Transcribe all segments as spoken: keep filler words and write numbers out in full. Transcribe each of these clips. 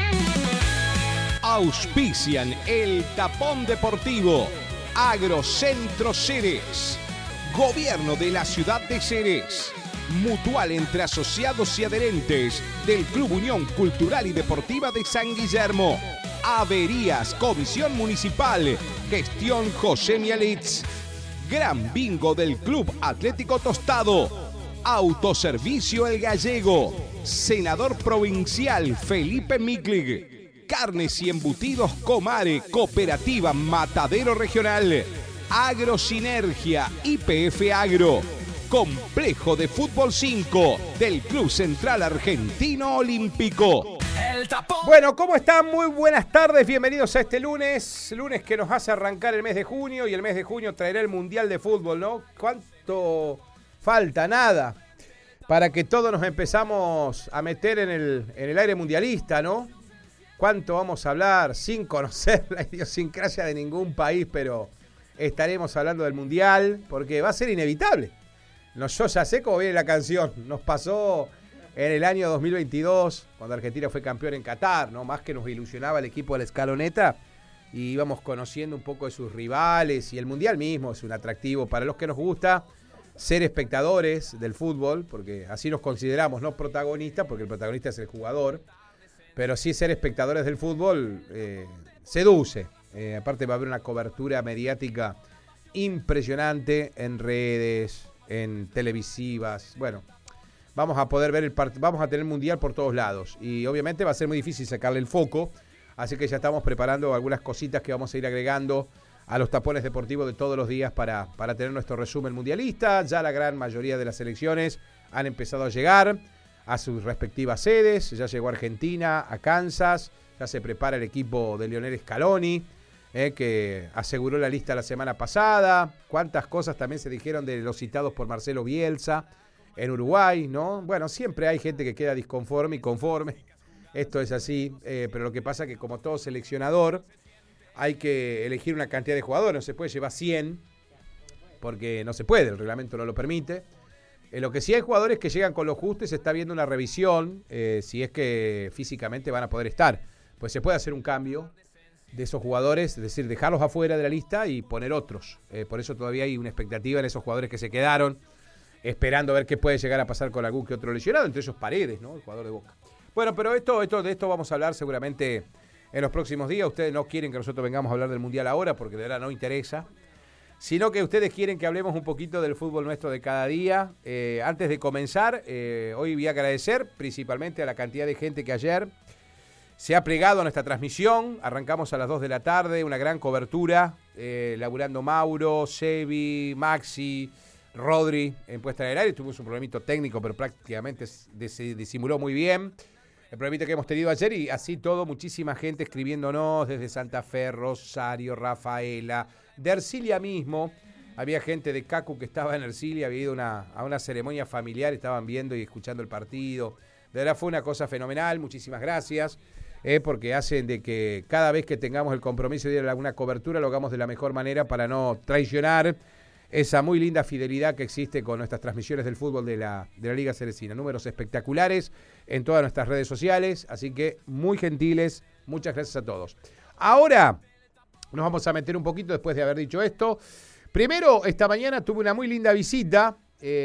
Auspician el tapón deportivo. Agrocentro Ceres. Gobierno de la ciudad de Ceres. Mutual entre asociados y adherentes del Club Unión Cultural y Deportiva de San Guillermo. Averías, Comisión Municipal. Gestión José Mialitz. Gran bingo del Club Atlético Tostado. Autoservicio El Gallego. Senador Provincial Felipe Miklig. Carnes y embutidos Comare, Cooperativa Matadero Regional. Agrosinergia, Y P F Agro. Complejo de Fútbol cinco del Club Central Argentino Olímpico. El tapón. Bueno, ¿cómo están? Muy buenas tardes, bienvenidos a este lunes. Lunes que nos hace arrancar el mes de junio y el mes de junio traerá el Mundial de Fútbol, ¿no? ¿Cuánto falta? Nada. Para que todos nos empezamos a meter en el, en el aire mundialista, ¿no? ¿Cuánto vamos a hablar sin conocer la idiosincrasia de ningún país? Pero estaremos hablando del Mundial porque va a ser inevitable. No, yo ya sé cómo viene la canción. Nos pasó en el año dos mil veintidós, cuando Argentina fue campeón en Qatar, ¿no? Más que nos ilusionaba el equipo de la Escaloneta y íbamos conociendo un poco de sus rivales y el Mundial mismo es un atractivo para los que nos gusta ser espectadores del fútbol, porque así nos consideramos, no protagonistas, porque el protagonista es el jugador. Pero sí ser espectadores del fútbol eh, seduce. Eh, aparte va a haber una cobertura mediática impresionante en redes, en televisivas. Bueno, vamos a poder ver el part- vamos a tener mundial por todos lados. Y obviamente va a ser muy difícil sacarle el foco. Así que ya estamos preparando algunas cositas que vamos a ir agregando a los tapones deportivos de todos los días para, para tener nuestro resumen mundialista. Ya la gran mayoría de las selecciones han empezado a llegar a sus respectivas sedes. Ya llegó Argentina, a Kansas, ya se prepara el equipo de Lionel Scaloni, eh, que aseguró la lista la semana pasada. Cuántas cosas también se dijeron de los citados por Marcelo Bielsa en Uruguay, ¿no? Bueno, siempre hay gente que queda disconforme y conforme, esto es así, eh, pero lo que pasa es que como todo seleccionador, hay que elegir una cantidad de jugadores, no se puede llevar cien, porque no se puede, el reglamento no lo permite. Eh, lo que sí hay jugadores que llegan con lo justo y se está viendo una revisión, eh, si es que físicamente van a poder estar. Pues se puede hacer un cambio de esos jugadores, es decir, dejarlos afuera de la lista y poner otros. Eh, por eso todavía hay una expectativa en esos jugadores que se quedaron, esperando a ver qué puede llegar a pasar con algún que otro lesionado, entre ellos Paredes, ¿no? El jugador de Boca. Bueno, pero esto, esto, de esto vamos a hablar seguramente en los próximos días. Ustedes no quieren que nosotros vengamos a hablar del Mundial ahora, porque de verdad no interesa, sino que ustedes quieren que hablemos un poquito del fútbol nuestro de cada día. Eh, antes de comenzar, eh, hoy voy a agradecer principalmente a la cantidad de gente que ayer se ha plegado a nuestra transmisión. Arrancamos a las dos de la tarde, una gran cobertura, eh, laburando Mauro, Sebi, Maxi, Rodri en puesta en el aire. Tuvimos un problemito técnico, pero prácticamente se disimuló muy bien el problemita que hemos tenido ayer, y así todo, muchísima gente escribiéndonos desde Santa Fe, Rosario, Rafaela, de Ercilia mismo. Había gente de Cacu que estaba en Ercilia, había ido una, a una ceremonia familiar, estaban viendo y escuchando el partido. De verdad fue una cosa fenomenal, muchísimas gracias, eh, porque hacen de que cada vez que tengamos el compromiso de ir a alguna cobertura lo hagamos de la mejor manera para no traicionar esa muy linda fidelidad que existe con nuestras transmisiones del fútbol de la, de la Liga Ceresina. Números espectaculares en todas nuestras redes sociales, así que muy gentiles, muchas gracias a todos. Ahora nos vamos a meter un poquito después de haber dicho esto. Primero, esta mañana tuve una muy linda visita,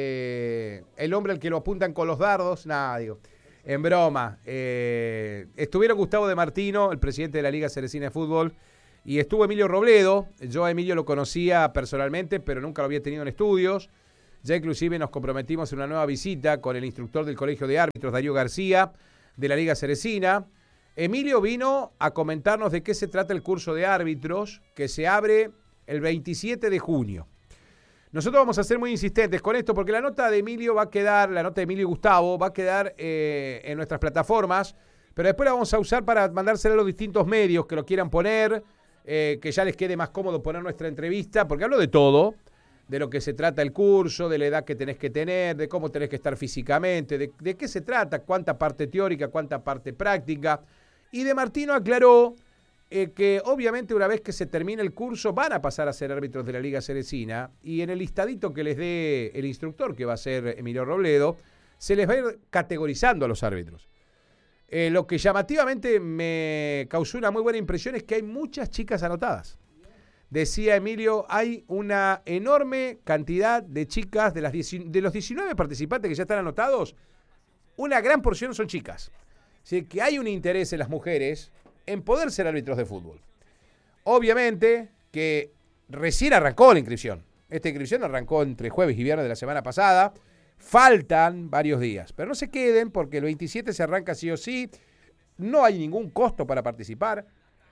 eh, el hombre al que lo apuntan con los dardos, nada, digo, en broma. Eh, estuvieron Gustavo de Martino, el presidente de la Liga Ceresina de Fútbol, y estuvo Emilio Robledo. Yo a Emilio lo conocía personalmente, pero nunca lo había tenido en estudios. Ya inclusive nos comprometimos en una nueva visita con el instructor del Colegio de Árbitros, Darío García, de la Liga Ceresina. Emilio vino a comentarnos de qué se trata el curso de árbitros, que se abre el veintisiete de junio. Nosotros vamos a ser muy insistentes con esto, porque la nota de Emilio va a quedar, la nota de Emilio y Gustavo, va a quedar eh, en nuestras plataformas, pero después la vamos a usar para mandársela a los distintos medios que lo quieran poner, Eh, que ya les quede más cómodo poner nuestra entrevista, porque hablo de todo, de lo que se trata el curso, de la edad que tenés que tener, de cómo tenés que estar físicamente, de, de qué se trata, cuánta parte teórica, cuánta parte práctica. Y de Martino aclaró eh, que obviamente una vez que se termine el curso van a pasar a ser árbitros de la Liga Ceresina, y en el listadito que les dé el instructor, que va a ser Emilio Robledo, se les va a ir categorizando a los árbitros. Eh, lo que llamativamente me causó una muy buena impresión es que hay muchas chicas anotadas. Decía Emilio, hay una enorme cantidad de chicas, de, las dieci- de los diecinueve participantes que ya están anotados, una gran porción son chicas. Así que hay un interés en las mujeres en poder ser árbitros de fútbol. Obviamente que recién arrancó la inscripción. Esta inscripción arrancó entre jueves y viernes de la semana pasada. Faltan varios días, pero no se queden porque el veintisiete se arranca sí o sí. No hay ningún costo para participar.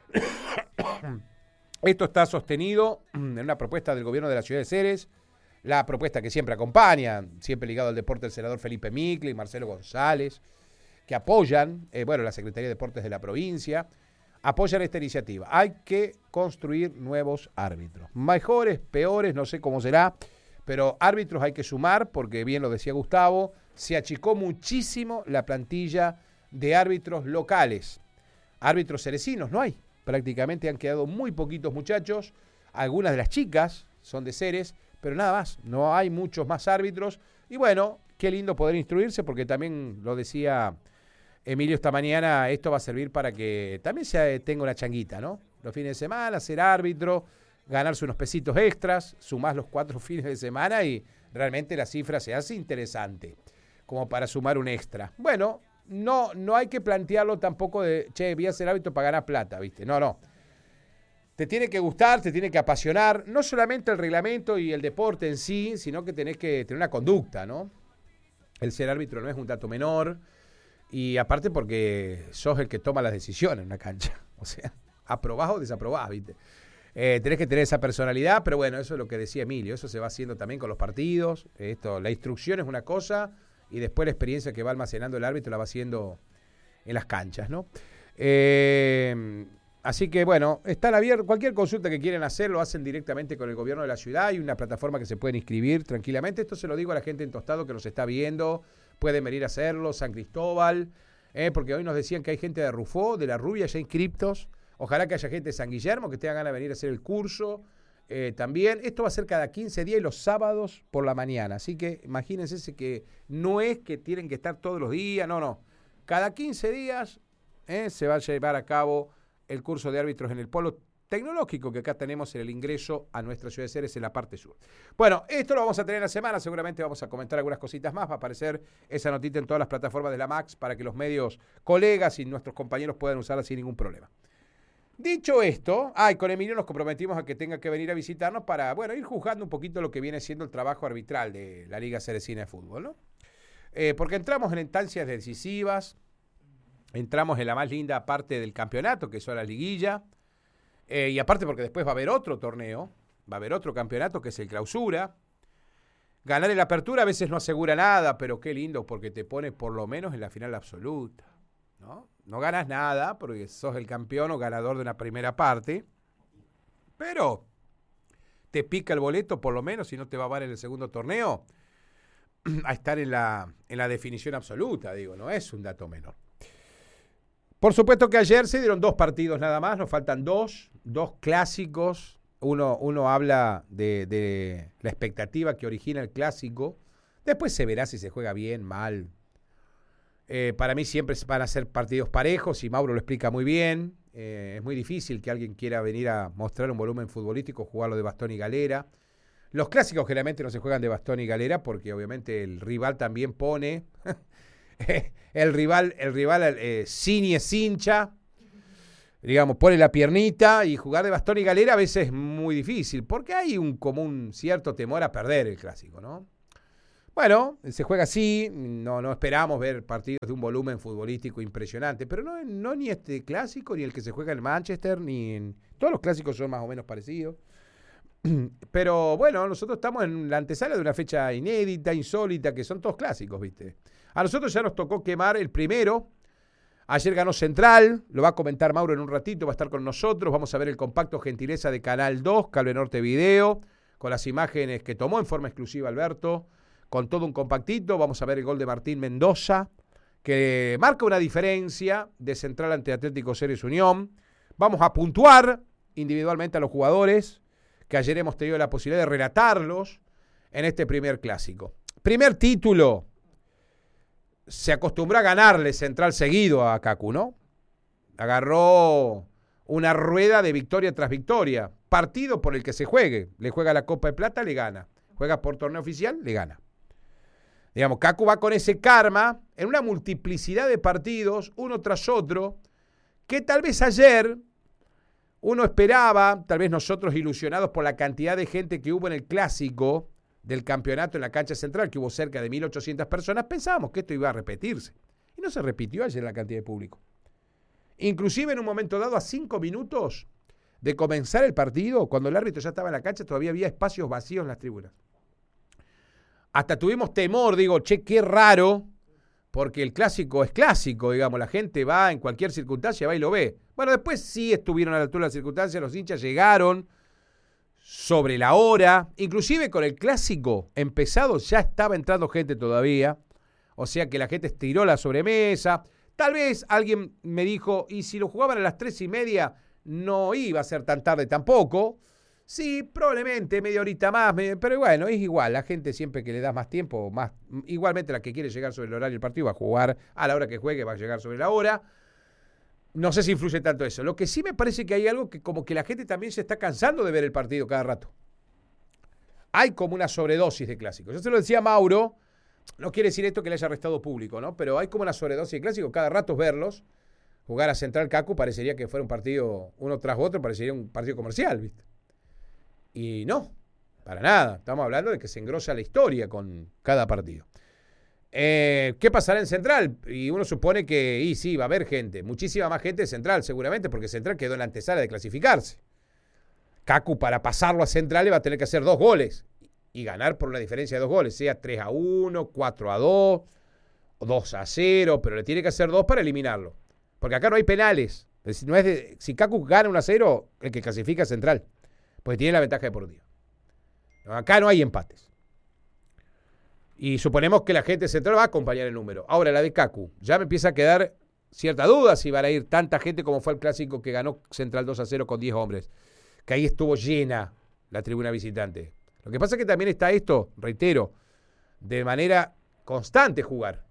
Esto está sostenido en una propuesta del gobierno de la ciudad de Ceres, la propuesta que siempre acompaña, siempre ligado al deporte, el senador Felipe Micli y Marcelo González, que apoyan, eh, bueno, la Secretaría de Deportes de la provincia, apoyan esta iniciativa. Hay que construir nuevos árbitros. Mejores, peores, no sé cómo será, pero árbitros hay que sumar, porque bien lo decía Gustavo, se achicó muchísimo la plantilla de árbitros locales. Árbitros cerecinos no hay. Prácticamente han quedado muy poquitos muchachos. Algunas de las chicas son de Ceres, pero nada más. No hay muchos más árbitros. Y bueno, qué lindo poder instruirse, porque también lo decía Emilio esta mañana, esto va a servir para que también se tenga una changuita, ¿no? Los fines de semana, ser árbitro, ganarse unos pesitos extras, sumás los cuatro fines de semana y realmente la cifra se hace interesante, como para sumar un extra. Bueno, no, no hay que plantearlo tampoco de, che, voy a ser árbitro para ganar plata, ¿viste? No, no. Te tiene que gustar, te tiene que apasionar, no solamente el reglamento y el deporte en sí, sino que tenés que tener una conducta, ¿no? El ser árbitro no es un dato menor, y aparte porque sos el que toma las decisiones en una cancha. O sea, aprobás o desaprobás, ¿viste? Eh, tenés que tener esa personalidad, pero bueno, eso es lo que decía Emilio, eso se va haciendo también con los partidos. Esto, la instrucción es una cosa y después la experiencia que va almacenando el árbitro la va haciendo en las canchas, ¿no? Eh, así que bueno, están abiertos, cualquier consulta que quieran hacer lo hacen directamente con el gobierno de la ciudad, hay una plataforma que se pueden inscribir tranquilamente. Esto se lo digo a la gente en Tostado que nos está viendo, pueden venir a hacerlo, San Cristóbal, eh, porque hoy nos decían que hay gente de Rufó, de La Rubia ya inscriptos. Ojalá que haya gente de San Guillermo que tenga ganas de venir a hacer el curso. Eh, también, esto va a ser cada quince días y los sábados por la mañana. Así que imagínense que no es que tienen que estar todos los días, no, no. Cada quince días eh, se va a llevar a cabo el curso de árbitros en el polo tecnológico que acá tenemos en el ingreso a nuestra ciudad de Ceres en la parte sur. Bueno, esto lo vamos a tener en la semana, seguramente vamos a comentar algunas cositas más, va a aparecer esa notita en todas las plataformas de la Max para que los medios, colegas y nuestros compañeros puedan usarla sin ningún problema. Dicho esto, ay, con Emilio nos comprometimos a que tenga que venir a visitarnos para, bueno, ir juzgando un poquito lo que viene siendo el trabajo arbitral de la Liga Ceresina de Fútbol, ¿no? Eh, porque entramos en instancias decisivas, entramos en la más linda parte del campeonato, que es la liguilla, eh, y aparte porque después va a haber otro torneo, va a haber otro campeonato que es el clausura. Ganar en la apertura a veces no asegura nada, pero qué lindo porque te pone por lo menos en la final absoluta, ¿no? No ganas nada porque sos el campeón o ganador de una primera parte, pero te pica el boleto por lo menos, si no te va a dar en el segundo torneo, a estar en la, en la definición absoluta, digo, no es un dato menor. Por supuesto que ayer se dieron dos partidos nada más, nos faltan dos, dos clásicos. Uno, uno habla de, de la expectativa que origina el clásico, después se verá si se juega bien, mal. Eh, para mí siempre van a ser partidos parejos y Mauro lo explica muy bien. Eh, es muy difícil que alguien quiera venir a mostrar un volumen futbolístico, jugarlo de bastón y galera. Los clásicos generalmente no se juegan de bastón y galera porque obviamente el rival también pone, el rival, el rival eh, ciñe, cincha, digamos, pone la piernita, y jugar de bastón y galera a veces es muy difícil porque hay un común cierto temor a perder el clásico, ¿no? Bueno, se juega así, no, no esperamos ver partidos de un volumen futbolístico impresionante, pero no, no ni este clásico, ni el que se juega en Manchester, ni en... Todos los clásicos son más o menos parecidos. Pero bueno, nosotros estamos en la antesala de una fecha inédita, insólita, que son todos clásicos, ¿viste? A nosotros ya nos tocó quemar el primero. Ayer ganó Central, lo va a comentar Mauro en un ratito, va a estar con nosotros. Vamos a ver el compacto gentileza de Canal dos, Cable Norte Video, con las imágenes que tomó en forma exclusiva Alberto, con todo un compactito. Vamos a ver el gol de Martín Mendoza, que marca una diferencia de Central ante Atlético Ceres Unión. Vamos a puntuar individualmente a los jugadores, que ayer hemos tenido la posibilidad de relatarlos en este primer clásico. Primer título se acostumbró a ganarle Central seguido a Kaku, ¿no? Agarró una rueda de victoria tras victoria. Partido por el que se juegue. Le juega la Copa de Plata, le gana. Juega por torneo oficial, le gana. Digamos, Kaku va con ese karma en una multiplicidad de partidos, uno tras otro, que tal vez ayer uno esperaba, tal vez nosotros ilusionados por la cantidad de gente que hubo en el clásico del campeonato en la cancha central, que hubo cerca de mil ochocientas personas, pensábamos que esto iba a repetirse. Y no se repitió ayer la cantidad de público. Inclusive en un momento dado, a cinco minutos de comenzar el partido, cuando el árbitro ya estaba en la cancha, todavía había espacios vacíos en las tribunas. Hasta tuvimos temor, digo, che, qué raro, porque el clásico es clásico, digamos, la gente va en cualquier circunstancia, va y lo ve. Bueno, después sí estuvieron a la altura de las circunstancias, los hinchas llegaron sobre la hora, inclusive con el clásico empezado ya estaba entrando gente todavía, o sea que la gente estiró la sobremesa. Tal vez alguien me dijo, y si lo jugaban a las tres y media, no iba a ser tan tarde tampoco. Sí, probablemente media horita más, pero bueno, es igual, la gente siempre que le da más tiempo, más, igualmente la que quiere llegar sobre el horario del partido va a jugar a la hora que juegue, va a llegar sobre la hora. No sé si influye tanto eso. Lo que sí me parece que hay algo que como que la gente también se está cansando de ver el partido cada rato. Hay como una sobredosis de clásicos. Yo se lo decía a Mauro, no quiere decir esto que le haya restado público, ¿no? Pero hay como una sobredosis de clásicos, cada rato verlos. Jugar a Central Kaku parecería que fuera un partido uno tras otro, parecería un partido comercial, ¿viste? Y no, para nada. Estamos hablando de que se engrosa la historia con cada partido. Eh, ¿Qué pasará en Central? Y uno supone que, y sí, va a haber gente, muchísima más gente de Central, seguramente, porque Central quedó en la antesala de clasificarse. Kaku, para pasarlo a Central, le va a tener que hacer dos goles y ganar por una diferencia de dos goles, sea tres a uno, cuatro a dos, o dos a cero, pero le tiene que hacer dos para eliminarlo. Porque acá no hay penales. Es decir, no es de, si Kaku gana uno a cero, el que clasifica es Central, porque tiene la ventaja deportiva. Acá no hay empates. Y suponemos que la gente central va a acompañar el número. Ahora, la de Kaku, ya me empieza a quedar cierta duda si van a ir tanta gente como fue el clásico que ganó Central dos a cero con diez hombres. Que ahí estuvo llena la tribuna visitante. Lo que pasa es que también está esto, reitero, de manera constante jugar.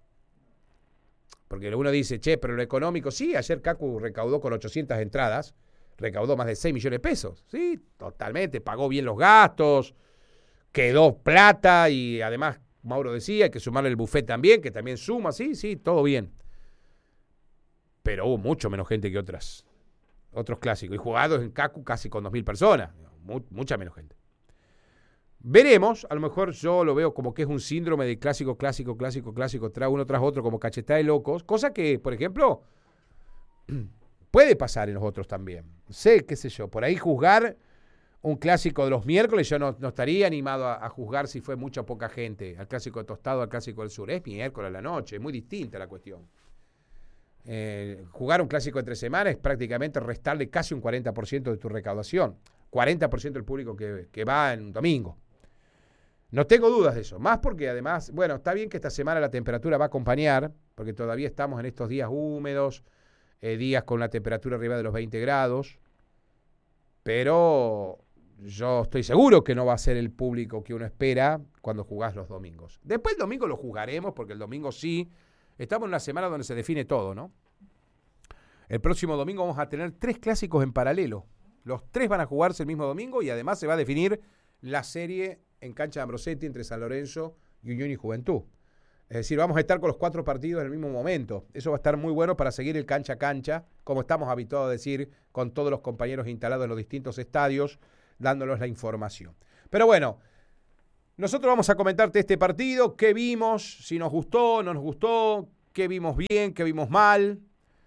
Porque uno dice, che, pero lo económico, sí, ayer Kaku recaudó con ochocientas entradas, recaudó más de seis millones de pesos. Sí, totalmente, pagó bien los gastos, quedó plata y además... Mauro decía, hay que sumarle el buffet también, que también suma, sí, sí, todo bien. Pero hubo mucho menos gente que otras, otros clásicos. Y jugados en Kaku casi con dos mil personas. Mu- mucha menos gente. Veremos, a lo mejor yo lo veo como que es un síndrome de clásico, clásico, clásico, clásico, tras uno tras otro, como cachetada de locos. Cosa que, por ejemplo, puede pasar en los otros también. Sé, qué sé yo, por ahí juzgar... Un clásico de los miércoles, yo no, no estaría animado a, a juzgar si fue mucha o poca gente. Al clásico de Tostado, al clásico del Sur. Es miércoles a la noche, es muy distinta la cuestión. Eh, jugar un clásico entre semanas es prácticamente restarle casi un cuarenta por ciento de tu recaudación. cuarenta por ciento del público que, que va en un domingo. No tengo dudas de eso. Más porque además, bueno, está bien que esta semana la temperatura va a acompañar, porque todavía estamos en estos días húmedos, eh, días con la temperatura arriba de los veinte grados. Pero... yo estoy seguro que no va a ser el público que uno espera cuando jugás los domingos. Después el domingo lo jugaremos, porque el domingo sí. Estamos en una semana donde se define todo, ¿no? El próximo domingo vamos a tener tres clásicos en paralelo. Los tres van a jugarse el mismo domingo y además se va a definir la serie en cancha de Ambrosetti entre San Lorenzo y Unión y Juventud. Es decir, vamos a estar con los cuatro partidos en el mismo momento. Eso va a estar muy bueno para seguir el cancha a cancha, como estamos habituados a decir, con todos los compañeros instalados en los distintos estadios, dándonos la información. Pero bueno, nosotros vamos a comentarte este partido, qué vimos, si nos gustó, no nos gustó, qué vimos bien, qué vimos mal.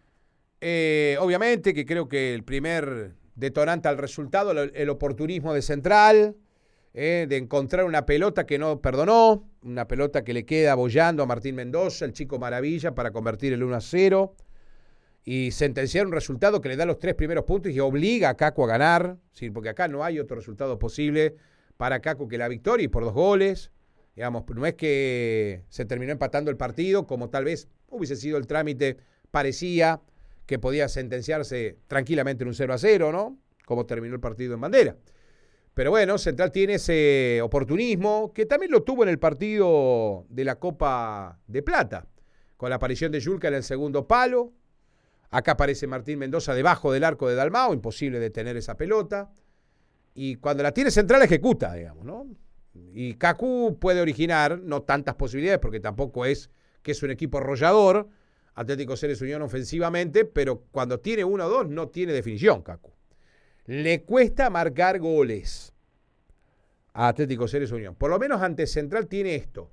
Eh, obviamente que creo que el primer detonante al resultado, el, el oportunismo de Central, eh, de encontrar una pelota que no perdonó, una pelota que le queda boyando a Martín Mendoza, el chico maravilla, para convertir el uno a cero. Y sentenciar un resultado que le da los tres primeros puntos y obliga a Kaku a ganar, ¿sí? Porque acá no hay otro resultado posible para Kaku que la victoria y por dos goles. Digamos, no es que se terminó empatando el partido, como tal vez hubiese sido el trámite, parecía que podía sentenciarse tranquilamente en un cero a cero, ¿no? Como terminó el partido en Bandera. Pero bueno, Central tiene ese oportunismo, que también lo tuvo en el partido de la Copa de Plata, con la aparición de Yulka en el segundo palo. Acá aparece Martín Mendoza debajo del arco de Dalmau, imposible detener esa pelota. Y cuando la tiene central ejecuta, digamos, ¿no? Y Kaku puede originar, no tantas posibilidades, porque tampoco es que es un equipo arrollador, Atlético Ceres Unión ofensivamente, pero cuando tiene uno o dos no tiene definición, Kaku. Le cuesta marcar goles a Atlético Ceres Unión. Por lo menos ante Central tiene esto.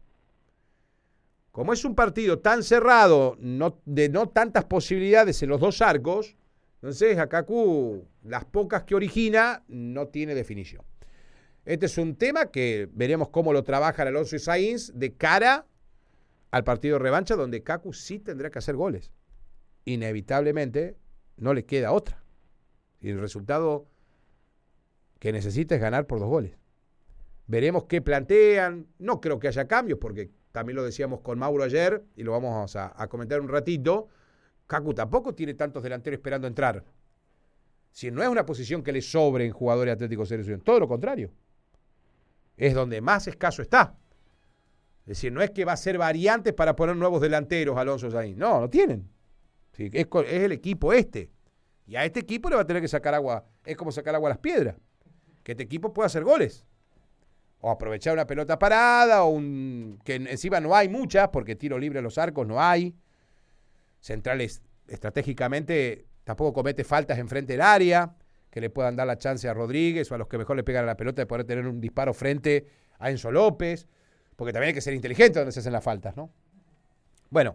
Como es un partido tan cerrado, no, de no tantas posibilidades en los dos arcos, entonces a Kaku, las pocas que origina, no tiene definición. Este es un tema que veremos cómo lo trabajan Alonso y Sainz de cara al partido de revancha, donde Kaku sí tendrá que hacer goles. Inevitablemente no le queda otra. Y el resultado que necesita es ganar por dos goles. Veremos qué plantean. No creo que haya cambios, porque también lo decíamos con Mauro ayer, y lo vamos a, a comentar un ratito. Kaku tampoco tiene tantos delanteros esperando entrar. Si no es una posición que le sobre en jugadores Atlético Ceres Unión, todo lo contrario. Es donde más escaso está. Es decir, no es que va a ser variantes para poner nuevos delanteros Alonso Sainz. No, no tienen. Sí, es, es el equipo este. Y a este equipo le va a tener que sacar agua. Es como sacar agua a las piedras. Que este equipo pueda hacer goles. O aprovechar una pelota parada, o un que encima no hay muchas, porque tiro libre a los arcos no hay. Centrales estratégicamente tampoco comete faltas enfrente del área, que le puedan dar la chance a Rodríguez o a los que mejor le pegan a la pelota de poder tener un disparo frente a Enzo López, porque también hay que ser inteligente donde se hacen las faltas, ¿no? Bueno,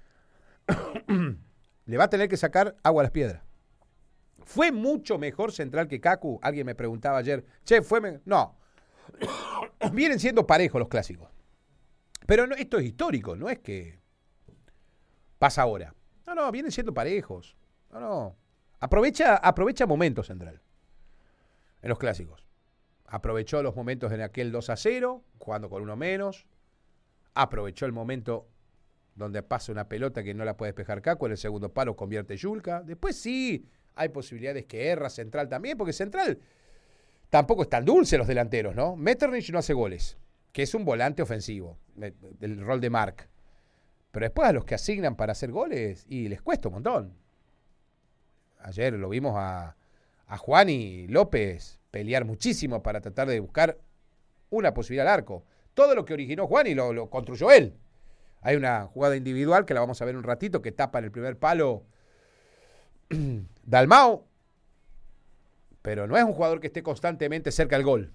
le va a tener que sacar agua a las piedras. ¿Fue mucho mejor Central que Kaku? Alguien me preguntaba ayer, che, fue... Me... No. Vienen siendo parejos los clásicos. Pero no, esto es histórico, no es que pasa ahora. No, no, vienen siendo parejos. No, no. Aprovecha, aprovecha momentos Central en los clásicos. Aprovechó los momentos en aquel dos a cero, jugando con uno menos. Aprovechó el momento donde pasa una pelota que no la puede despejar Kaku, en el segundo palo convierte Yulka. Después sí, hay posibilidades que erra Central también, porque Central tampoco es tan dulce los delanteros, ¿no? Metternich no hace goles, que es un volante ofensivo, del rol de Marc. Pero después a los que asignan para hacer goles, y les cuesta un montón. Ayer lo vimos a, a Juan y López pelear muchísimo para tratar de buscar una posibilidad al arco. Todo lo que originó Juan y lo, lo construyó él. Hay una jugada individual que la vamos a ver un ratito, que tapa en el primer palo Dalmau, pero no es un jugador que esté constantemente cerca del gol.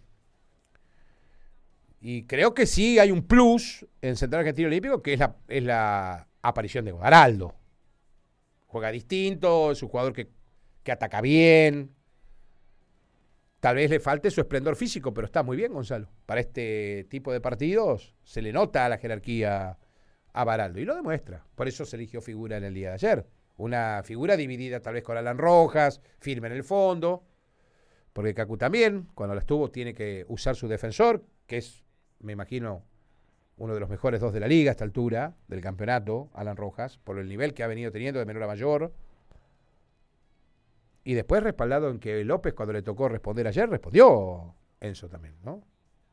Y creo que sí hay un plus en Central Argentino Olímpico, que es la, es la aparición de Garaldo. Juega distinto, es un jugador que, que ataca bien. Tal vez le falte su esplendor físico, pero está muy bien, Gonzalo. Para este tipo de partidos se le nota la jerarquía a Baraldo y lo demuestra. Por eso se eligió figura en el día de ayer. Una figura dividida tal vez con Alan Rojas, firme en el fondo, porque Kaku también, cuando la estuvo, tiene que usar su defensor, que es, me imagino, uno de los mejores dos de la liga a esta altura del campeonato, Alan Rojas, por el nivel que ha venido teniendo de menor a mayor. Y después respaldado en que López, cuando le tocó responder ayer, respondió Enzo también, ¿no?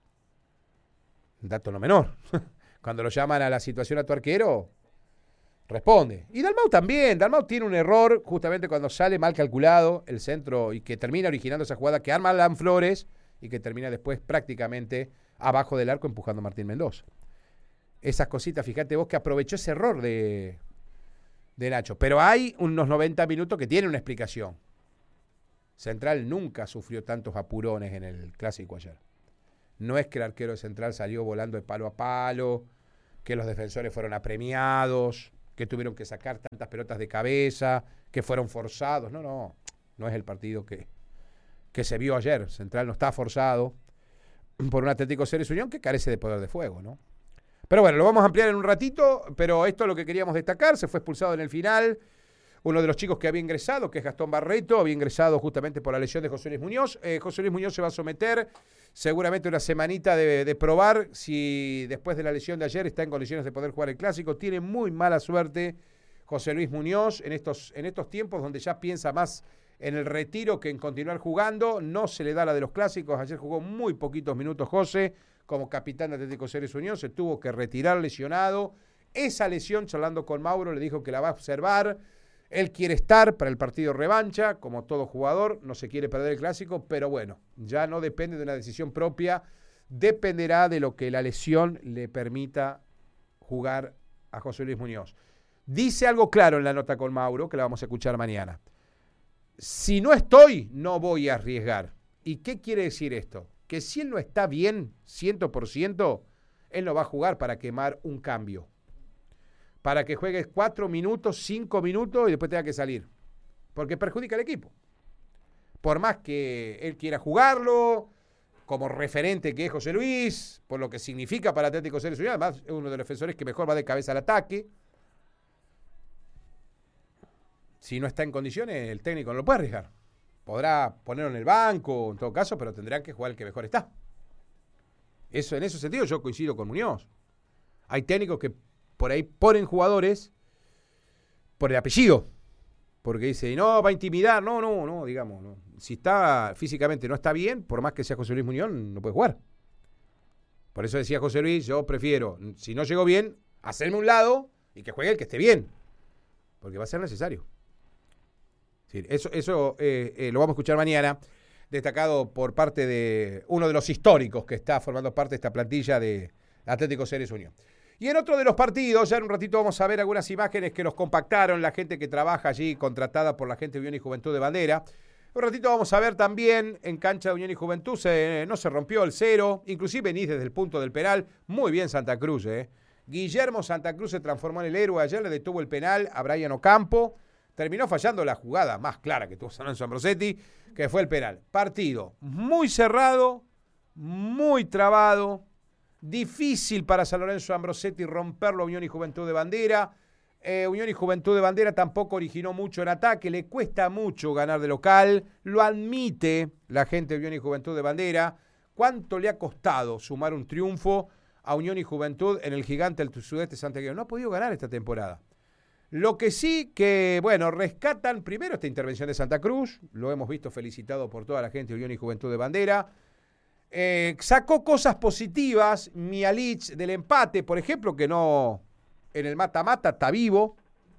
Un dato no menor. Cuando lo llaman a la situación a tu arquero, responde. Y Dalmau también. Dalmau tiene un error justamente cuando sale mal calculado el centro y que termina originando esa jugada que arma Alan Flores y que termina después prácticamente abajo del arco empujando a Martín Mendoza. Esas cositas, fíjate vos que aprovechó ese error de, de Nacho. Pero hay unos noventa minutos que tienen una explicación. Central nunca sufrió tantos apurones en el clásico ayer. No es que el arquero de Central salió volando de palo a palo, que los defensores fueron apremiados, que tuvieron que sacar tantas pelotas de cabeza, que fueron forzados. No, no, no es el partido que, que se vio ayer. Central no está forzado por un Atlético Ceres Unión que carece de poder de fuego, ¿no? Pero bueno, lo vamos a ampliar en un ratito, pero esto es lo que queríamos destacar. Se fue expulsado en el final uno de los chicos que había ingresado, que es Gastón Barreto, había ingresado justamente por la lesión de José Luis Muñoz. Eh, José Luis Muñoz se va a someter seguramente una semanita de, de probar si después de la lesión de ayer está en condiciones de poder jugar el clásico. Tiene muy mala suerte José Luis Muñoz en estos, en estos tiempos donde ya piensa más en el retiro que en continuar jugando. No se le da la de los clásicos. Ayer jugó muy poquitos minutos José como capitán de Atlético Ceres Unión. Se tuvo que retirar lesionado Esa lesión, charlando con Mauro, le dijo que la va a observar. Él quiere estar para el partido revancha, como todo jugador, no se quiere perder el clásico, pero bueno, ya no depende de una decisión propia, dependerá de lo que la lesión le permita jugar a José Luis Muñoz. Dice algo claro en la nota con Mauro, que la vamos a escuchar mañana. Si no estoy, no voy a arriesgar. ¿Y qué quiere decir esto? Que si él no está bien, cien por ciento, él no va a jugar para quemar un cambio. Para que juegues cuatro minutos, cinco minutos y después tenga que salir. Porque perjudica al equipo. Por más que él quiera jugarlo, como referente que es José Luis, por lo que significa para Atlético Ceres Unión, además es uno de los defensores que mejor va de cabeza al ataque. Si no está en condiciones, el técnico no lo puede arriesgar. Podrá ponerlo en el banco, en todo caso, pero tendrá que jugar el que mejor está. Eso, en ese sentido yo coincido con Muñoz. Hay técnicos que por ahí ponen jugadores por el apellido, porque dice, no, va a intimidar, no, no, no, digamos, no. Si está físicamente no está bien, por más que sea José Luis Muñoz, no puede jugar. Por eso decía José Luis, yo prefiero, si no llegó bien, hacerme un lado y que juegue el que esté bien, porque va a ser necesario. Sí, eso eso eh, eh, lo vamos a escuchar mañana, destacado por parte de uno de los históricos que está formando parte de esta plantilla de Atlético Ceres Unión. Y en otro de los partidos, ya en un ratito vamos a ver algunas imágenes que nos compactaron la gente que trabaja allí, contratada por la gente de Unión y Juventud de Bandera. Un ratito vamos a ver también en cancha de Unión y Juventud, se, no se rompió el cero, inclusive venís desde el punto del penal, muy bien Santa Cruz. Eh. Guillermo Santa Cruz se transformó en el héroe, ayer le detuvo el penal a Brian Ocampo, terminó fallando la jugada más clara que tuvo San Lorenzo Ambrosetti, que fue el penal. Partido muy cerrado, muy trabado, difícil para San Lorenzo Ambrosetti romperlo a Unión y Juventud de Bandera. Eh, Unión y Juventud de Bandera tampoco originó mucho en ataque, le cuesta mucho ganar de local, lo admite la gente de Unión y Juventud de Bandera. ¿Cuánto le ha costado sumar un triunfo a Unión y Juventud en el gigante del sudeste santiagueño? No ha podido ganar esta temporada. Lo que sí que, bueno, rescatan primero esta intervención de Santa Cruz, lo hemos visto felicitado por toda la gente de Unión y Juventud de Bandera. Eh, sacó cosas positivas, Mialich del empate, por ejemplo, que no, en el mata-mata está vivo.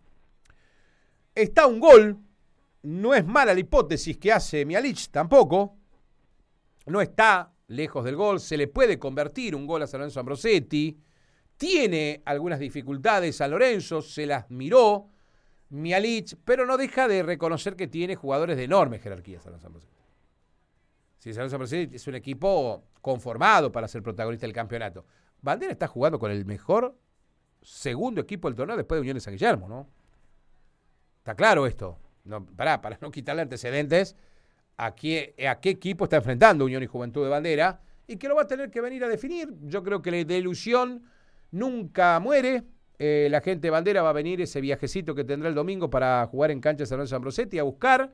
Está un gol, no es mala la hipótesis que hace Mialich tampoco. No está lejos del gol, se le puede convertir un gol a San Lorenzo Ambrosetti. Tiene algunas dificultades San Lorenzo, se las miró Mialich, pero no deja de reconocer que tiene jugadores de enorme jerarquía San Lorenzo Ambrosetti. Sí, San Lorenzo Ambrosetti es un equipo conformado para ser protagonista del campeonato. Bandera está jugando con el mejor segundo equipo del torneo después de Unión de San Guillermo, ¿no? Está claro esto. No, pará, para no quitarle antecedentes a qué, a qué equipo está enfrentando Unión y Juventud de Bandera y que lo va a tener que venir a definir. Yo creo que la ilusión nunca muere. Eh, la gente de Bandera va a venir ese viajecito que tendrá el domingo para jugar en cancha de San Lorenzo Ambrosetti a buscar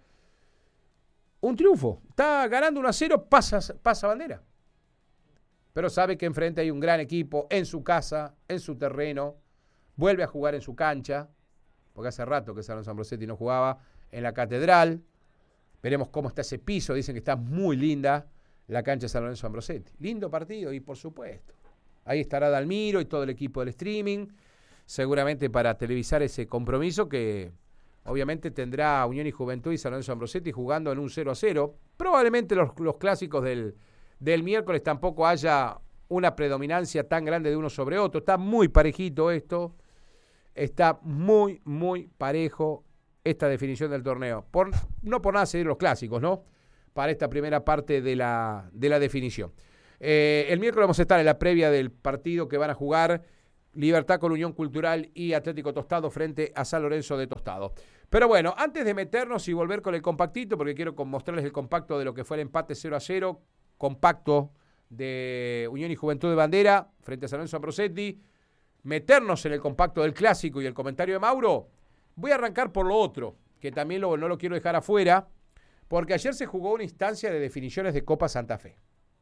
un triunfo. Está ganando uno a cero, pasa, pasa Bandera. Pero sabe que enfrente hay un gran equipo en su casa, en su terreno. Vuelve a jugar en su cancha, porque hace rato que San Lorenzo Ambrosetti no jugaba en la Catedral. Veremos cómo está ese piso. Dicen que está muy linda la cancha de San Lorenzo Ambrosetti. Lindo partido y por supuesto. Ahí estará Dalmiro y todo el equipo del streaming, seguramente para televisar ese compromiso que obviamente tendrá Unión y Juventud y San Lorenzo Ambrosetti jugando en un cero a cero. Probablemente los, los clásicos del, del miércoles tampoco haya una predominancia tan grande de uno sobre otro. Está muy parejito esto. Está muy, muy parejo esta definición del torneo. Por, no por nada seguir los clásicos, ¿no? Para esta primera parte de la, de la definición. Eh, el miércoles vamos a estar en la previa del partido que van a jugar Libertad con Unión Cultural y Atlético Tostado frente a San Lorenzo de Tostado. Pero bueno, antes de meternos y volver con el compactito, porque quiero mostrarles el compacto de lo que fue el empate cero a cero, compacto de Unión y Juventud de Bandera frente a San Lorenzo Ambrosetti, meternos en el compacto del clásico y el comentario de Mauro, voy a arrancar por lo otro, que también lo, no lo quiero dejar afuera, porque ayer se jugó una instancia de definiciones de Copa Santa Fe.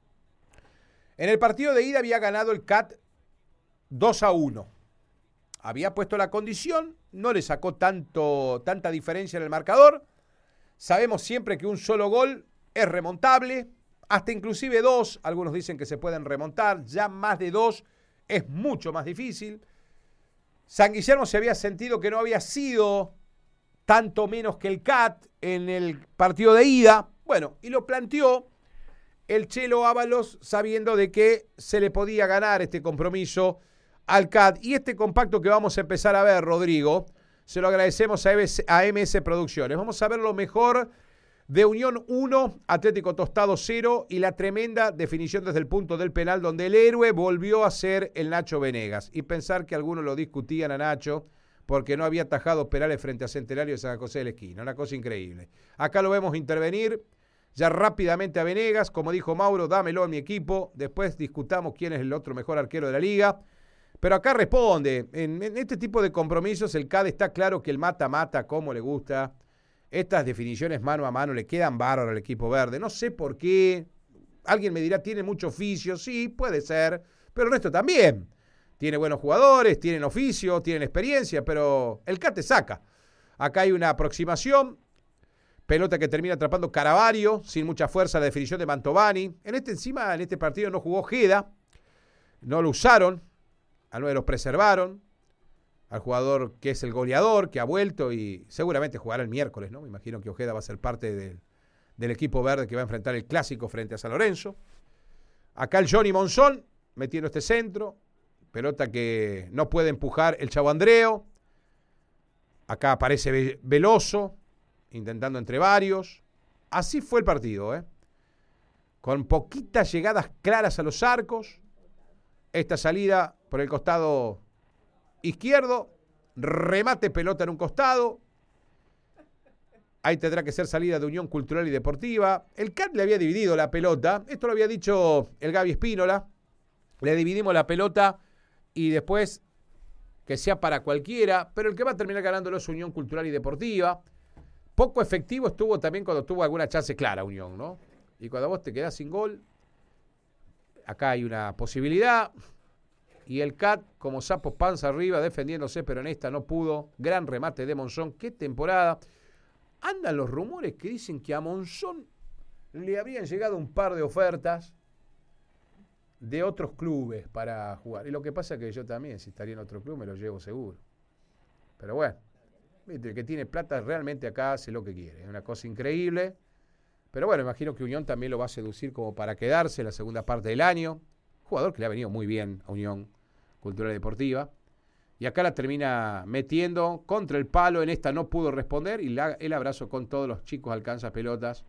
En el partido de ida había ganado el C A T dos a uno. Había puesto la condición, no le sacó tanto, tanta diferencia en el marcador. Sabemos siempre que un solo gol es remontable, hasta inclusive dos, algunos dicen que se pueden remontar, ya más de dos es mucho más difícil. San Guillermo se había sentido que no había sido tanto menos que el C A T en el partido de ida. Bueno, y lo planteó el Chelo Ábalos sabiendo de que se le podía ganar este compromiso al C A T. Y este compacto que vamos a empezar a ver, Rodrigo, se lo agradecemos a M S Producciones. Vamos a ver lo mejor de Unión uno, Atlético Tostado cero y la tremenda definición desde el punto del penal donde el héroe volvió a ser el Nacho Venegas. Y pensar que algunos lo discutían a Nacho porque no había atajado penales frente a Centenario de San José de la Esquina. Una cosa increíble. Acá lo vemos intervenir ya rápidamente a Venegas. Como dijo Mauro, dámelo a mi equipo. Después discutamos quién es el otro mejor arquero de la liga. Pero acá responde. En, en este tipo de compromisos el C A D está claro que el mata-mata como le gusta. Estas definiciones mano a mano le quedan bárbaras al equipo verde. No sé por qué. Alguien me dirá, tiene mucho oficio. Sí, puede ser. Pero el resto también. Tiene buenos jugadores, tienen oficio, tienen experiencia, pero el C A T te saca. Acá hay una aproximación. Pelota que termina atrapando Caravario, sin mucha fuerza la definición de Mantovani. En este encima, en este partido no jugó Ojeda. No lo usaron. A nueve los preservaron. Al jugador que es el goleador, que ha vuelto y seguramente jugará el miércoles, ¿no? Me imagino que Ojeda va a ser parte del, del equipo verde que va a enfrentar el clásico frente a San Lorenzo. Acá el Johnny Monzón metiendo este centro. Pelota que no puede empujar el Chavo Andreo. Acá aparece Veloso, intentando entre varios. Así fue el partido, ¿eh? Con poquitas llegadas claras a los arcos. Esta salida por el costado izquierdo. Remate pelota en un costado. Ahí tendrá que ser salida de Unión Cultural y Deportiva. El C A T le había dividido la pelota. Esto lo había dicho el Gaby Espínola. Le dividimos la pelota y después que sea para cualquiera, pero el que va a terminar ganándolo es Unión Cultural y Deportiva. Poco efectivo estuvo también cuando tuvo alguna chance clara Unión, ¿no? Y cuando vos te quedás sin gol, acá hay una posibilidad. Y el C A T, como sapos panza arriba, defendiéndose, pero en esta no pudo. Gran remate de Monzón. ¡Qué temporada! Andan los rumores que dicen que a Monzón le habrían llegado un par de ofertas de otros clubes para jugar. Y lo que pasa es que yo también, si estaría en otro club, me lo llevo seguro. Pero bueno, viste, el que tiene plata realmente acá hace lo que quiere. Es una cosa increíble. Pero bueno, imagino que Unión también lo va a seducir como para quedarse en la segunda parte del año. Jugador que le ha venido muy bien a Unión Cultural y Deportiva. Y acá la termina metiendo contra el palo. En esta no pudo responder. Y la, el abrazo con todos los chicos alcanza pelotas.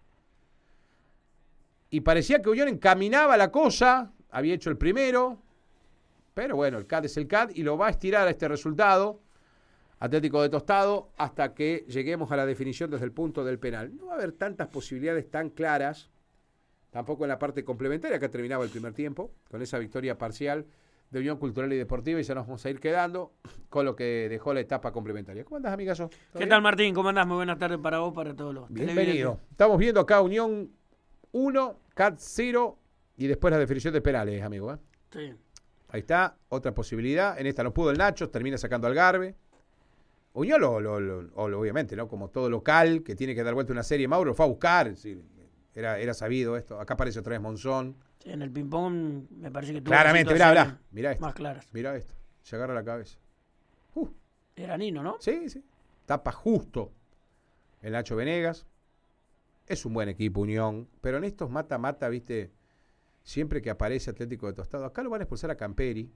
Y parecía que Unión encaminaba la cosa. Había hecho el primero. Pero bueno, el C A D es el C A D. Y lo va a estirar a este resultado. Atlético de Tostado. Hasta que lleguemos a la definición desde el punto del penal. No va a haber tantas posibilidades tan claras. Tampoco en la parte complementaria. Acá terminaba el primer tiempo. Con esa victoria parcial de Unión Cultural y Deportiva. Y ya nos vamos a ir quedando con lo que dejó la etapa complementaria. ¿Cómo andás, amigazo? ¿Qué bien? Tal, Martín? ¿Cómo andás? Muy buenas tardes para vos, para todos los Bienvenido. Estamos viendo acá Unión uno, C A D cero y después la definición de penales, amigo. ¿eh? Sí. Ahí está, otra posibilidad. En esta no pudo el Nacho, termina sacando al Garbe. Unión, lo, lo, lo, lo, obviamente, ¿no? Como todo local, que tiene que dar vuelta una serie, Mauro lo fue a buscar. Sí, era, era sabido esto. Acá aparece otra vez Monzón. Sí, en el ping-pong me parece que tuvo claramente, mirá, mirá. Mirá esto. Más claras. Mirá esto. Se agarra la cabeza. Uh. Era Nino, ¿no? Sí, sí. Tapa justo el Nacho Venegas. Es un buen equipo, Unión. Pero en estos mata-mata, viste, siempre que aparece Atlético de Tostado. Acá lo van a expulsar a Camperi.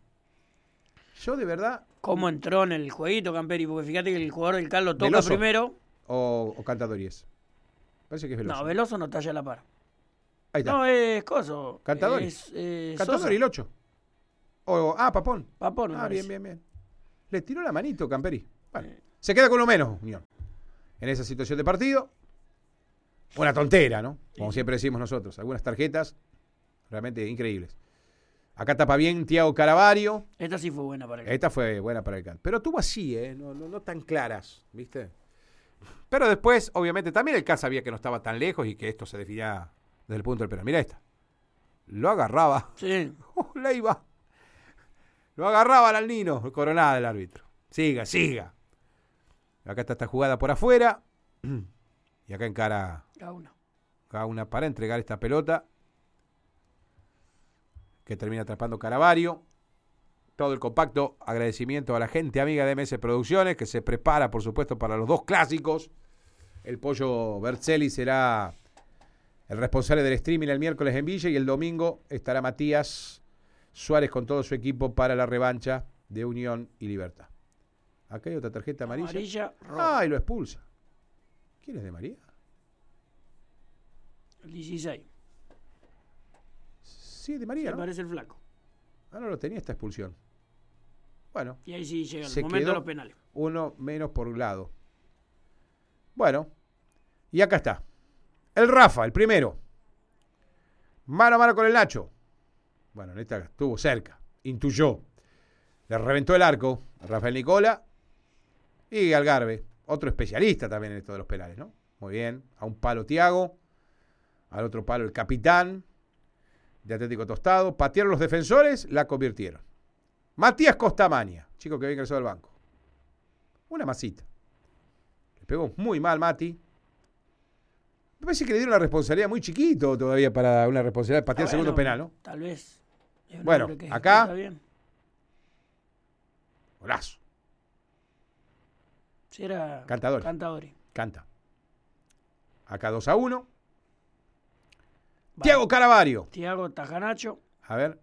Yo de verdad... ¿Cómo entró en el jueguito Camperi? Porque fíjate que el jugador del Cal lo toca Veloso primero. O, o Cantadories. Parece que es Veloso. No, Veloso no talla a la par. Ahí está. No, es coso. Cantadores. Eh, Cantadores y el ocho. O, ah, Papón. Papón, Ah, bien, bien, bien. Le tiró la manito Camperi. Bueno, eh. se queda con lo menos, Unión. En esa situación de partido. Una tontera, ¿no? Como sí. siempre decimos nosotros. Algunas tarjetas realmente increíbles. Acá tapa bien Thiago Caravario. Esta sí fue buena para el C A T. Esta fue buena para el C A T. Pero tuvo así, ¿eh? No, no, no tan claras, ¿viste? Pero después, obviamente, también el C A T sabía que no estaba tan lejos y que esto se definía desde el punto del penal. Mira esta. Lo agarraba. Sí. Oh, Leiva. Lo agarraba al Nino. Coronada del árbitro. Siga, siga. Acá está esta jugada por afuera. Y acá encara Gauna. Gauna para entregar esta pelota. Que termina atrapando Caravario. todo el compacto agradecimiento a la gente amiga de M S Producciones, que se prepara, por supuesto, para los dos clásicos. El Pollo Berzelli será el responsable del streaming el miércoles en Villa y el domingo estará Matías Suárez con todo su equipo para la revancha de Unión y Libertad. Acá hay otra tarjeta amarilla. Amarilla, roja. Ah, y lo expulsa. ¿Quién es de María? El dieciséis. Sí, de María, Me ¿no? parece el flaco. Ah, no lo tenía esta expulsión. Bueno. Y ahí sí llega el se momento quedó de los penales. Uno menos por lado. Bueno. Y acá está. El Rafa, el primero. Mano a mano con el Nacho. Bueno, en esta estuvo cerca. Intuyó. Le reventó el arco a Rafael Nicola. Y Algarve. Otro especialista también en esto de los penales, ¿no? Muy bien. A un palo Tiago. Al otro palo el capitán de Atlético Tostado. Patearon los defensores, la convirtieron. Matías Costamaña, chico que había ingresado al banco. Una masita. Le pegó muy mal Mati. Me parece que le dieron una responsabilidad muy chiquito todavía para una responsabilidad de patear el Ah, segundo bueno, penal, ¿no? Tal vez. Es un Bueno, hombre que acá- ejecuta bien. Golazo. Sí, era Cantador. Cantadori. Canta. Acá dos a uno. Va. Tiago Caravario. Tiago Tajanacho. A ver.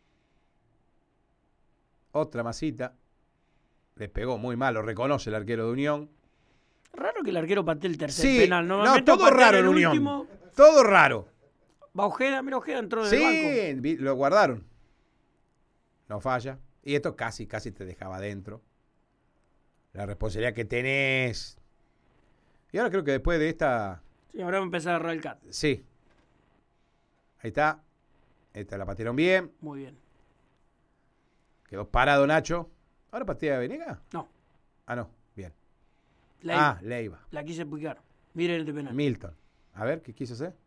Otra masita. Le pegó muy mal, lo reconoce el arquero de Unión. Raro que el arquero patee el tercer Sí, penal. no, Normalmente todo patea raro en el Unión. último. Todo raro. Va Ojeda, mira Ojeda entró del banco. Sí, vi- lo guardaron. No falla. Y esto casi, casi te dejaba adentro. La responsabilidad que tenés. Y ahora creo que después de esta... Sí, ahora va a empezar a agarrar el cat. Sí. Ahí está. Esta la patearon bien. Muy bien. Quedó parado Nacho. ¿Ahora patea Venega? No, Ah, no. Bien. Leiva. Ah, Leiva. La quise picar. Miren este penal. Milton. A ver, ¿qué quiso hacer?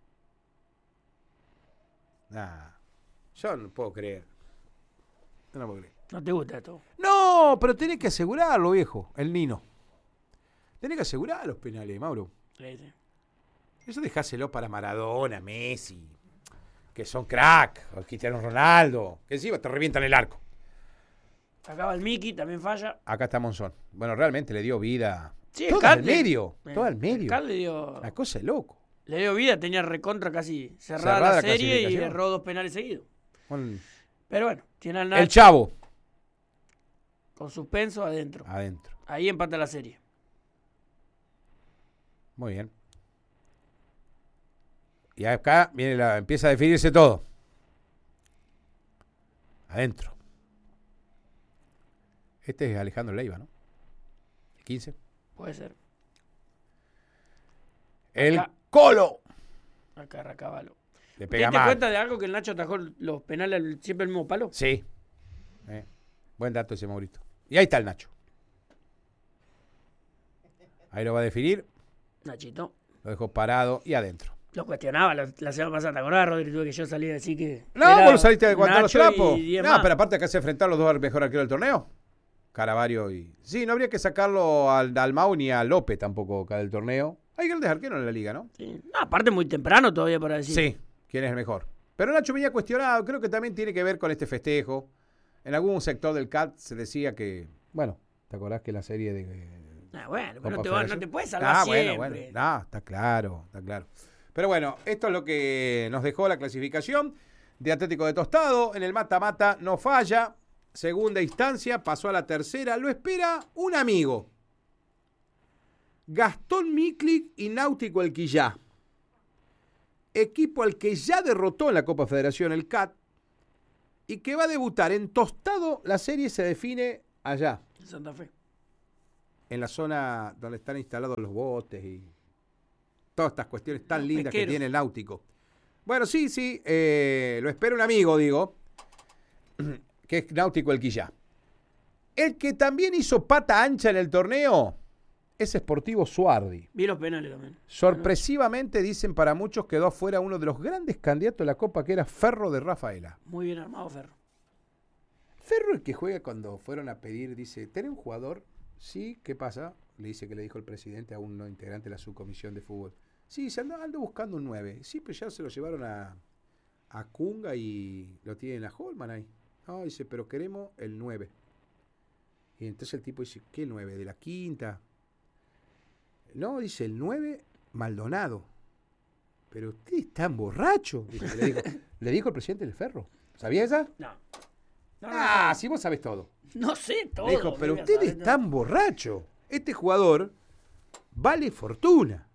Nah. Yo no puedo creer. Yo no puedo creer. No te gusta esto. No, pero tenés que asegurarlo, viejo. El Nino. Tenés que asegurar los penales, Mauro. Sí, sí. Eso dejáselo para Maradona, Messi, que son crack, o Cristiano Ronaldo, que encima te revientan el arco. Acaba el Miki, también falla. Acá está Monzón. Bueno, realmente le dio vida. Sí, todo el Cat al le- medio. eh, Todo al medio. el Cat le dio, La cosa es loco. le dio vida, tenía recontra casi cerrada, Cerrada la la serie y clasificación. erró dos penales seguidos. Con Pero bueno, tiene al el Nacho Chavo. con suspenso adentro. Adentro. Ahí empata la serie. Muy bien. Y acá viene la, empieza a definirse todo. Adentro. Este es Alejandro Leiva, ¿no? quince. Puede ser. El Acá. Colo. Acá Racabalo. Le ¿Te pega diste mal. cuenta de algo que el Nacho atajó los penales al- siempre el mismo palo? Sí. Eh, buen dato ese, Maurito. Y ahí está el Nacho. Ahí lo va a definir. Nachito. Lo dejó parado y adentro. Lo cuestionaba la, la semana pasada. ¿Te acordás, Rodri? Tuve que yo salí a decir que. No, era vos lo saliste de aguantar los Nacho trapos. y diez No, más. pero aparte acá se enfrentaron los dos mejores arqueros del torneo. Caravario y... Sí, no habría que sacarlo al, al Mau ni a López tampoco acá del torneo. Hay grandes arqueros en la liga, ¿no? Sí. No, aparte, muy temprano todavía para decir. Sí, quién es el mejor. Pero Nacho venía cuestionado, creo que también tiene que ver con este festejo. En algún sector del C A T se decía que, bueno, ¿te acordás que la serie de... Ah, bueno, pero Copa no te, va- Federación? no te puedes salvar Ah, siempre. bueno, bueno. No, está claro, está claro. Pero bueno, esto es lo que nos dejó la clasificación de Atlético de Tostado. En el mata-mata no falla. Segunda instancia, pasó a la tercera. Lo espera un amigo. Gastón Miklik y Náutico Alquillá. Equipo al que ya derrotó en la Copa Federación el C A T y que va a debutar en Tostado. La serie se define allá, Santa Fe. en la zona donde están instalados los botes y todas estas cuestiones tan Los lindas que pesqueros. tiene el Náutico. Bueno, sí, sí, eh, lo espera un amigo, digo, que es Náutico Alquillá. El que también hizo pata ancha en el torneo es Sportivo Suardi. Vi los penales también. Sorpresivamente, dicen para muchos, quedó afuera uno de los grandes candidatos a la Copa, que era Ferro de Rafaela. Muy bien armado, Ferro. Ferro, el que juega cuando fueron a pedir, dice, ¿tenés un jugador? Sí, ¿qué pasa? Le dice que le dijo el presidente a un no integrante de la subcomisión de fútbol. Sí, se anda, ando buscando un nueve. Sí, pero ya se lo llevaron a, a Kunga y lo tienen a Holman ahí. No, dice, pero queremos el nueve. Y entonces el tipo dice, ¿qué nueve? ¿De la quinta? No, dice, el nueve Maldonado. Pero usted es tan borracho. Dice, le, dijo, le dijo el presidente del Ferro. ¿Sabía esa? No. no Ah, no, sí, vos sabés todo. No sé todo. Le dijo, pero voy a usted saber, es no. tan borracho. Este jugador vale fortuna.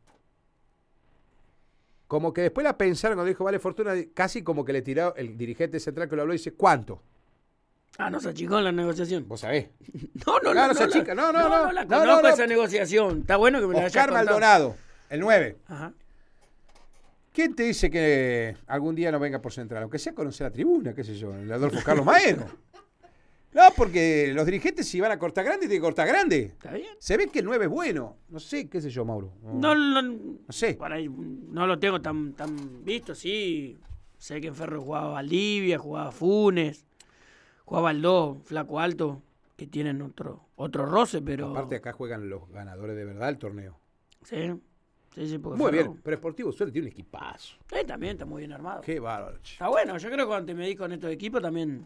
Como que después la pensaron cuando dijo vale fortuna, casi como que le tiró el dirigente central que lo habló y dice, ¿cuánto? Ah, no se achicó en la negociación. Vos sabés. No, no, No, no. no se achica, no, no, no. no. No la No, conozco no, no. esa negociación. Está bueno que me la hayas Oscar contado. Maldonado, el nueve. Ajá. ¿Quién te dice que algún día no venga por central? Aunque sea conocer la tribuna, qué sé yo, el Adolfo Carlos Maero. No, porque los dirigentes si van a cortar grande, tienen que cortar grande. ¿Está bien? Se ve que el nueve es bueno. No sé, qué sé yo, Mauro. No, no, No sé. por ahí, no lo tengo tan, tan visto, sí. Sé que en Ferro jugaba Valdivia, jugaba Funes, jugaba el dos, Flaco Alto, que tienen otro otro roce, pero... Aparte acá juegan los ganadores de verdad del torneo. Sí, sí, sí. Porque Muy Ferro, bien, pero Sportivo Suerte tiene un equipazo. Eh, también está muy bien armado. Qué bárbaro. che. Está bueno, yo creo que cuando te medís con estos equipos también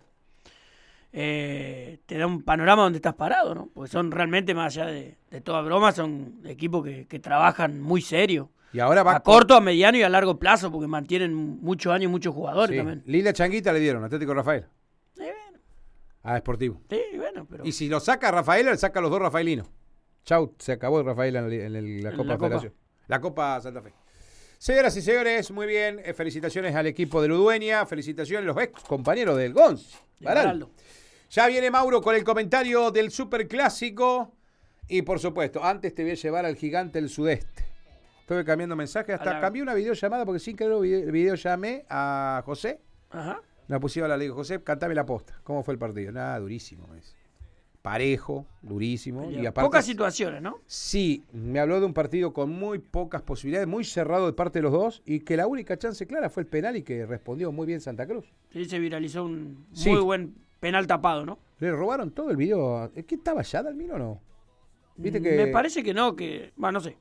eh, te da un panorama donde estás parado, ¿no? Porque son realmente, más allá de, de toda broma, son equipos que, que trabajan muy serio. Y ahora va A corto, a mediano y a largo plazo, porque mantienen muchos años y muchos jugadores Sí. también. Linda changuita le dieron, Atlético Rafael. Eh, bueno, A Sportivo. sí, bueno, pero... Y si lo saca Rafael, le saca a los dos rafaelinos. Chau, se acabó Rafael en, el- en el- la En Copa la Copa. Federación. La Copa Santa Fe. Señoras y señores, muy bien. Eh, felicitaciones al equipo de Ludueña. Felicitaciones a los ex compañeros del Gonzi. de Baral. Baraldo. Ya viene Mauro con el comentario del Superclásico. Y por supuesto, antes te voy a llevar al gigante del sudeste. Estuve cambiando mensajes, hasta A la- cambié una videollamada porque sin querer video, video llamé a José. Ajá. La pusieron a la, le digo, José, cantame la posta. ¿Cómo fue el partido? Nada, durísimo. me dice. Parejo, durísimo. Y aparte, Pocas situaciones, ¿no? sí, me habló de un partido con muy pocas posibilidades, muy cerrado de parte de los dos, y que la única chance clara fue el penal y que respondió muy bien Santa Cruz. Sí, se viralizó un Sí. muy buen penal tapado, ¿no? Le robaron todo el video. ¿Qué estaba ya, Dalmiro, o no? ¿Viste que... Me parece que no, que... Bueno, no sé.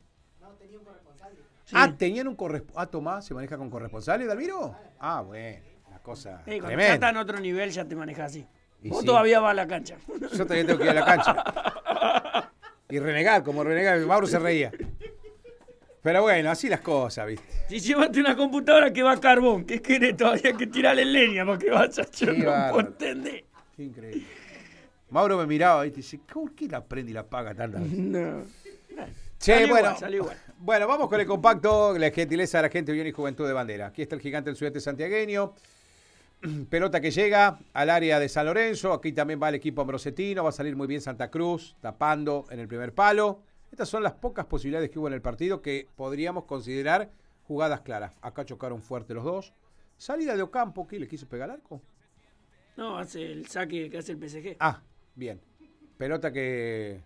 Sí. Ah, tenían un corresponsal. Ah, Tomás, ¿se maneja con corresponsales, Dalmiro? Ah, bueno, una cosa Eh, cuando ya tremenda. está en otro nivel ya te manejas así. Y Vos sí. todavía vas a la cancha. Yo todavía tengo que ir a la cancha. Y renegar, como renegar. Mauro se reía. Pero bueno, así las cosas, ¿viste? Si llevaste una computadora que va a carbón, ¿qué querés? Todavía hay que tirarle leña para que vaya. Yo Qué no bárbaro. puedo entender. Qué increíble. Mauro me miraba y dice, ¿por qué la prende y la paga tantas veces? No. Che, Salió bueno, igual, salió igual. bueno, vamos con el compacto, la gentileza de la gente de Unión y Juventud de Bandera. Aquí está el gigante del sudeste santiagueño. Pelota que llega al área de San Lorenzo. Aquí también va el equipo ambrosetino. Va a salir muy bien Santa Cruz, tapando en el primer palo. Estas son las pocas posibilidades que hubo en el partido que podríamos considerar jugadas claras. Acá chocaron fuerte los dos. Salida de Ocampo, ¿qué le quiso pegar al arco? No, hace el saque que hace el P S G. Ah, bien. Pelota que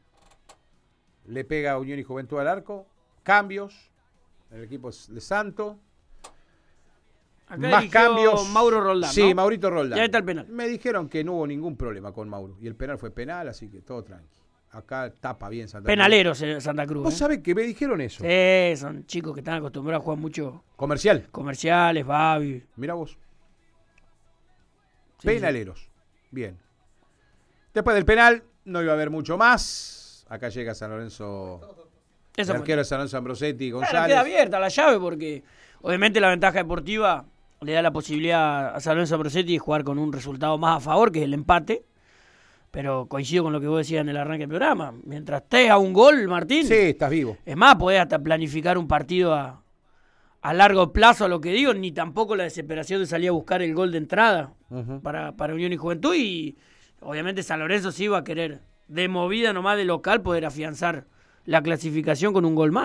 le pega a Unión y Juventud al arco. Cambios en el equipo de Santo. Acá Más dirigió cambios. Mauro Roldán, Sí, ¿no? Maurito Roldán. Ya está el penal. Me dijeron que no hubo ningún problema con Mauro. Y el penal fue penal, así que todo tranqui. Acá tapa bien Santa Cruz. Penaleros en Santa Cruz. ¿Vos ¿eh? sabés que me dijeron eso? Sí, son chicos que están acostumbrados a jugar mucho Comercial. comerciales, Babi. Mira vos. Sí, Penaleros. Bien. Después del penal, no iba a haber mucho más. Acá llega San Lorenzo. Eso El fue. arquero de San Lorenzo Ambrosetti, Claro, González. queda abierta la llave porque obviamente la ventaja deportiva le da la posibilidad a San Lorenzo Ambrosetti de jugar con un resultado más a favor, que es el empate. Pero coincido con lo que vos decías en el arranque del programa. Mientras estés a un gol, Martín, Sí, estás vivo. es más, podés hasta planificar un partido a, a largo plazo, a lo que digo, ni tampoco la desesperación de salir a buscar el gol de entrada Ujú. para, para Unión y Juventud. Y obviamente San Lorenzo sí va a querer, de movida nomás de local, poder afianzar la clasificación con un gol más.